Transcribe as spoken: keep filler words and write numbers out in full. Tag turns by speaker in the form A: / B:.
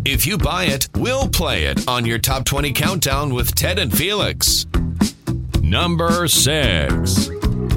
A: If you buy it, we'll play it on your Top twenty Countdown with Ted and Felix. Number six.